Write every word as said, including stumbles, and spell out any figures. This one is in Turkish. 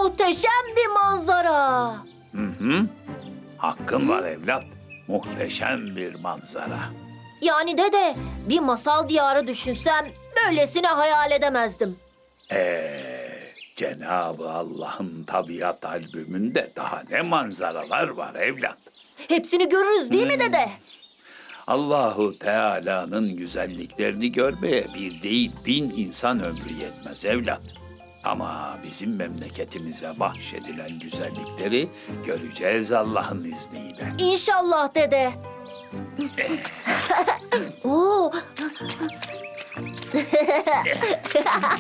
Muhteşem bir manzara. Hı hı. Hakkın var evlat. Muhteşem bir manzara. Yani dede, bir masal diyarı düşünsem böylesine hayal edemezdim. Ee, Cenab-ı Allah'ın tabiat albümünde daha ne manzaralar var evlat. Hepsini görürüz değil mi dede? Allahu Teala'nın güzelliklerini görmeye bir değil bin insan ömrü yetmez evlat. Ama bizim memleketimize bahşedilen güzellikleri göreceğiz Allah'ın izniyle. İnşallah dede. Oo.